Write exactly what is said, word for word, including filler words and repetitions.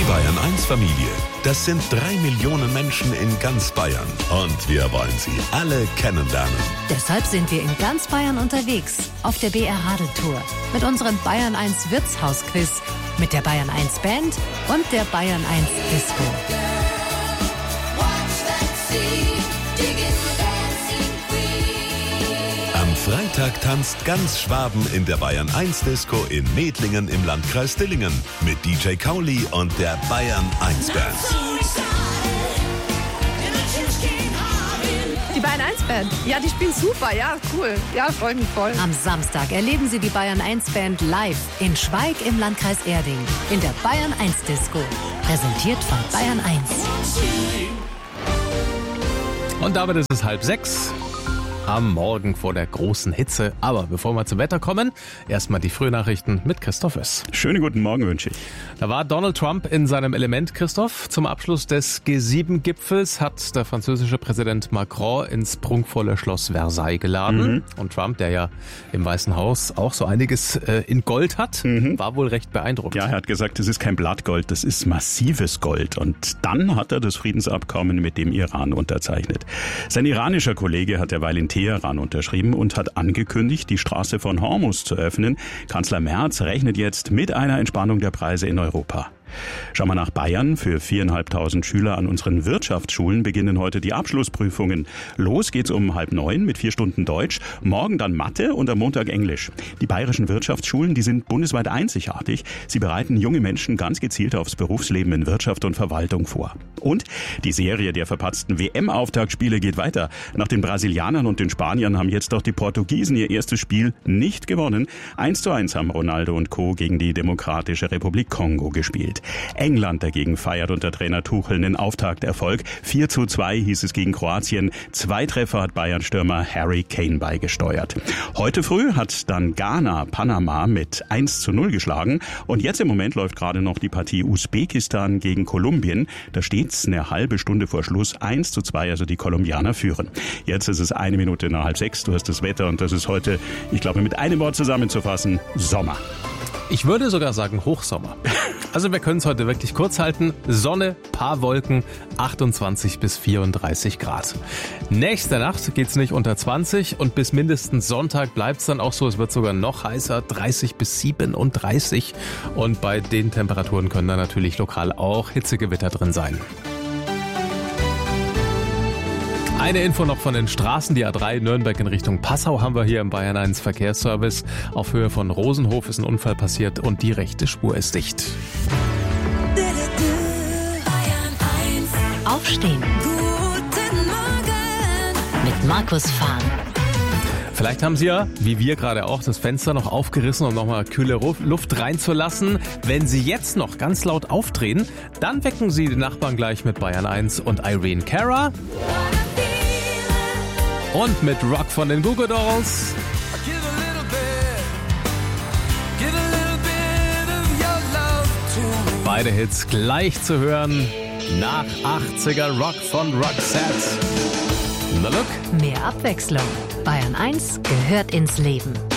Die Bayern eins Familie. Das sind drei Millionen Menschen in ganz Bayern. Und wir wollen sie alle kennenlernen. Deshalb sind wir in ganz Bayern unterwegs. Auf der B R Hadel-Tour. Mit unserem Bayern eins Wirtshaus-Quiz. Mit der Bayern eins Band und der Bayern eins Disco. Am Freitag tanzt ganz Schwaben in der Bayern eins Disco in Medlingen im Landkreis Dillingen mit D J Kauli und der Bayern eins Band. Die Bayern eins Band, ja, die spielen super, ja, cool. Ja, freue mich voll. Am Samstag erleben Sie die Bayern eins Band live in Schweig im Landkreis Erding in der Bayern eins Disco. Präsentiert von Bayern eins. Und damit ist es halb sechs. Am Morgen vor der großen Hitze. Aber bevor wir zum Wetter kommen, erstmal die Frühnachrichten mit Christoph Öss. Schönen guten Morgen wünsche ich. Da war Donald Trump in seinem Element, Christoph. Zum Abschluss des G sieben Gipfels hat der französische Präsident Macron ins prunkvolle Schloss Versailles geladen. Mhm. Und Trump, der ja im Weißen Haus auch so einiges äh, in Gold hat, mhm. war wohl recht beeindruckt. Ja, er hat gesagt, das ist kein Blattgold, das ist massives Gold. Und dann hat er das Friedensabkommen mit dem Iran unterzeichnet. Sein iranischer Kollege hat derweil in Teheran unterschrieben und hat angekündigt, die Straße von Hormuz zu öffnen. Kanzler Merz rechnet jetzt mit einer Entspannung der Preise in Europa. Schauen wir nach Bayern. Für viertausendfünfhundert Schüler an unseren Wirtschaftsschulen beginnen heute die Abschlussprüfungen. Los geht's um halb neun mit vier Stunden Deutsch, morgen dann Mathe und am Montag Englisch. Die bayerischen Wirtschaftsschulen, die sind bundesweit einzigartig. Sie bereiten junge Menschen ganz gezielt aufs Berufsleben in Wirtschaft und Verwaltung vor. Und die Serie der verpatzten W M-Auftaktspiele geht weiter. Nach den Brasilianern und den Spaniern haben jetzt auch die Portugiesen ihr erstes Spiel nicht gewonnen. eins zu eins haben Ronaldo und Co. gegen die Demokratische Republik Kongo gespielt. England dagegen feiert unter Trainer Tuchel einen Auftakterfolg. vier zu zwei hieß es gegen Kroatien. Zwei Treffer hat Bayern-Stürmer Harry Kane beigesteuert. Heute früh hat dann Ghana Panama mit eins zu null geschlagen. Und jetzt im Moment läuft gerade noch die Partie Usbekistan gegen Kolumbien. Da steht's eine halbe Stunde vor Schluss eins zu zwei, also die Kolumbianer führen. Jetzt ist es eine Minute nach halb sechs. Du hast das Wetter und das ist heute, ich glaube, mit einem Wort zusammenzufassen, Sommer. Ich würde sogar sagen Hochsommer. Also wir können es heute wirklich kurz halten. Sonne, paar Wolken, achtundzwanzig bis vierunddreißig Grad. Nächste Nacht geht's nicht unter zwanzig und bis mindestens Sonntag bleibt's dann auch so. Es wird sogar noch heißer, dreißig bis siebenunddreißig. Und bei den Temperaturen können dann natürlich lokal auch Hitzegewitter drin sein. Eine Info noch von den Straßen. Die A drei Nürnberg in Richtung Passau haben wir hier im Bayern eins Verkehrsservice. Auf Höhe von Rosenhof ist ein Unfall passiert und die rechte Spur ist dicht. Aufstehen. Guten Morgen Mit Markus Fahn. Vielleicht haben Sie ja, wie wir gerade auch, das Fenster noch aufgerissen, um nochmal kühle Luft reinzulassen. Wenn Sie jetzt noch ganz laut aufdrehen, dann wecken Sie die Nachbarn gleich mit Bayern eins und Irene Cara. Und mit Rock von den Goo Goo Dolls. Beide Hits gleich zu hören nach achtziger Rock von Roxette. Na look. Mehr Abwechslung. Bayern eins gehört ins Leben.